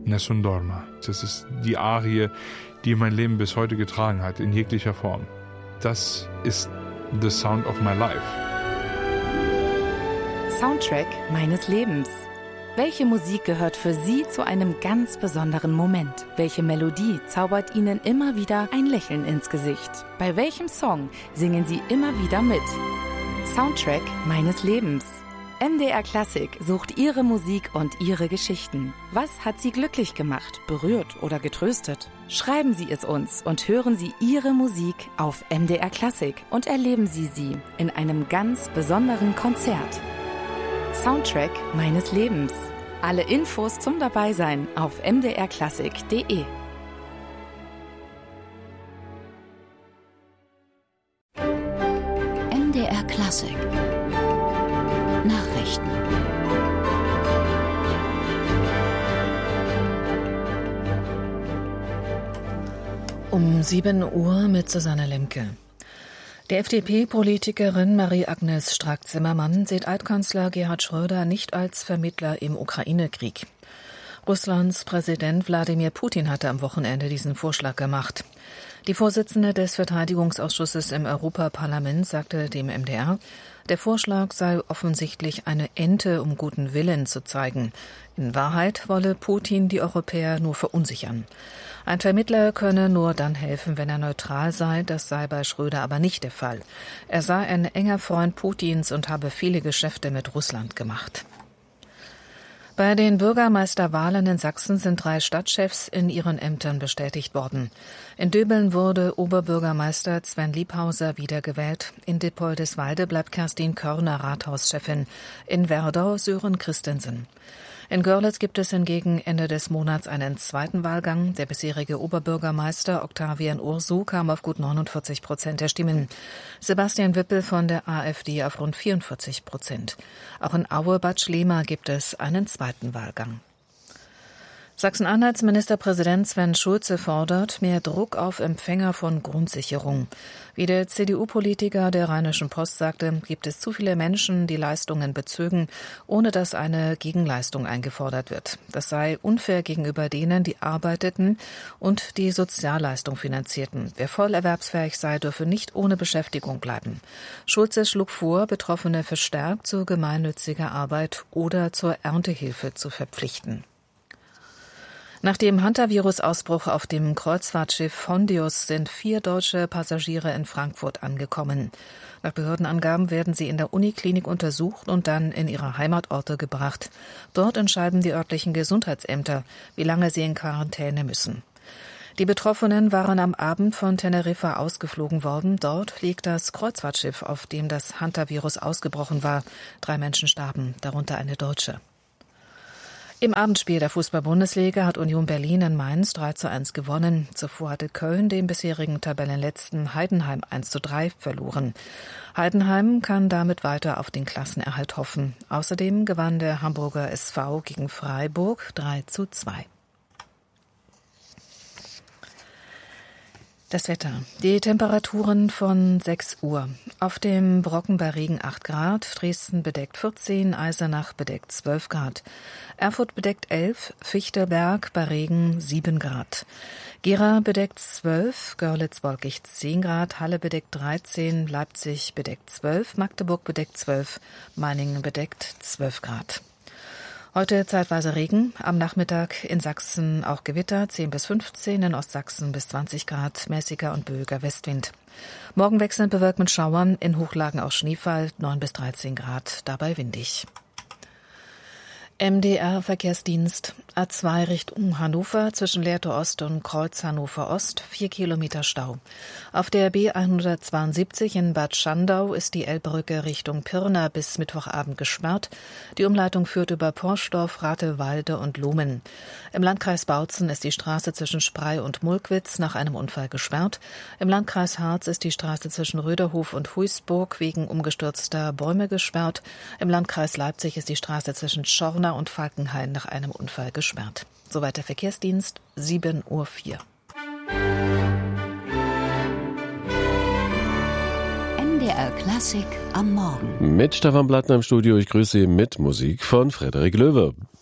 Nessun Dorma. Das ist die Arie, die mein Leben bis heute getragen hat, in jeglicher Form. Das ist the sound of my life. Soundtrack meines Lebens. Welche Musik gehört für Sie zu einem ganz besonderen Moment? Welche Melodie zaubert Ihnen immer wieder ein Lächeln ins Gesicht? Bei welchem Song singen Sie immer wieder mit? Soundtrack meines Lebens. MDR Klassik sucht Ihre Musik und Ihre Geschichten. Was hat Sie glücklich gemacht, berührt oder getröstet? Schreiben Sie es uns und hören Sie Ihre Musik auf MDR Klassik und erleben Sie sie in einem ganz besonderen Konzert. Soundtrack meines Lebens. Alle Infos zum Dabeisein auf mdrklassik.de. MDR Klassik. Nachrichten. Um 7 Uhr mit Susanne Lemke. Die FDP-Politikerin Marie-Agnes Strack-Zimmermann sieht Altkanzler Gerhard Schröder nicht als Vermittler im Ukraine-Krieg. Russlands Präsident Wladimir Putin hatte am Wochenende diesen Vorschlag gemacht. Die Vorsitzende des Verteidigungsausschusses im Europaparlament sagte dem MDR, der Vorschlag sei offensichtlich eine Ente, um guten Willen zu zeigen. In Wahrheit wolle Putin die Europäer nur verunsichern. Ein Vermittler könne nur dann helfen, wenn er neutral sei. Das sei bei Schröder aber nicht der Fall. Er sei ein enger Freund Putins und habe viele Geschäfte mit Russland gemacht. Bei den Bürgermeisterwahlen in Sachsen sind 3 Stadtchefs in ihren Ämtern bestätigt worden. In Döbeln wurde Oberbürgermeister Sven Liebhauser wiedergewählt. In Dippoldiswalde bleibt Kerstin Körner Rathauschefin. In Werdau Sören Christensen. In Görlitz gibt es hingegen Ende des Monats einen zweiten Wahlgang. Der bisherige Oberbürgermeister Octavian Ursu kam auf gut 49% der Stimmen. Sebastian Wippel von der AfD auf rund 44%. Auch in Aue-Bad Schlema gibt es einen zweiten Wahlgang. Sachsen-Anhalts Ministerpräsident Sven Schulze fordert mehr Druck auf Empfänger von Grundsicherung. Wie der CDU-Politiker der Rheinischen Post sagte, gibt es zu viele Menschen, die Leistungen bezögen, ohne dass eine Gegenleistung eingefordert wird. Das sei unfair gegenüber denen, die arbeiteten und die Sozialleistung finanzierten. Wer voll erwerbsfähig sei, dürfe nicht ohne Beschäftigung bleiben. Schulze schlug vor, Betroffene verstärkt zu gemeinnütziger Arbeit oder zur Erntehilfe zu verpflichten. Nach dem Hantavirus-Ausbruch auf dem Kreuzfahrtschiff Hondius sind 4 deutsche Passagiere in Frankfurt angekommen. Nach Behördenangaben werden sie in der Uniklinik untersucht und dann in ihre Heimatorte gebracht. Dort entscheiden die örtlichen Gesundheitsämter, wie lange sie in Quarantäne müssen. Die Betroffenen waren am Abend von Teneriffa ausgeflogen worden. Dort liegt das Kreuzfahrtschiff, auf dem das Hantavirus ausgebrochen war. 3 Menschen starben, darunter eine Deutsche. Im Abendspiel der Fußball-Bundesliga hat Union Berlin in Mainz 3:1 gewonnen. Zuvor hatte Köln den bisherigen Tabellenletzten Heidenheim 1:3 verloren. Heidenheim kann damit weiter auf den Klassenerhalt hoffen. Außerdem gewann der Hamburger SV gegen Freiburg 3:2. Das Wetter. Die Temperaturen von 6 Uhr. Auf dem Brocken bei Regen 8 Grad, Dresden bedeckt 14, Eisenach bedeckt 12 Grad, Erfurt bedeckt 11, Fichtelberg bei Regen 7 Grad, Gera bedeckt 12, Görlitz wolkig 10 Grad, Halle bedeckt 13, Leipzig bedeckt 12, Magdeburg bedeckt 12, Meiningen bedeckt 12 Grad. Heute zeitweise Regen, am Nachmittag in Sachsen auch Gewitter, 10 bis 15, in Ostsachsen bis 20 Grad, mäßiger und böiger Westwind. Morgen wechselnd bewölkt mit Schauern, in Hochlagen auch Schneefall, 9 bis 13 Grad, dabei windig. MDR-Verkehrsdienst A2 Richtung Hannover zwischen Lehrte Ost und Kreuz Hannover Ost, 4 Kilometer Stau. Auf der B172 in Bad Schandau ist die Elbbrücke Richtung Pirna bis Mittwochabend gesperrt. Die Umleitung führt über Porsdorf, Ratewalde und Lohmen. Im Landkreis Bautzen ist die Straße zwischen Sprey und Mulkwitz nach einem Unfall gesperrt. Im Landkreis Harz ist die Straße zwischen Röderhof und Huisburg wegen umgestürzter Bäume gesperrt. Im Landkreis Leipzig ist die Straße zwischen Schorna und Falkenhain nach einem Unfall gesperrt. Soweit der Verkehrsdienst, 7:04 Uhr. MDR Klassik am Morgen. Mit Stefan Blattner im Studio. Ich grüße Sie mit Musik von Frederik Löwe.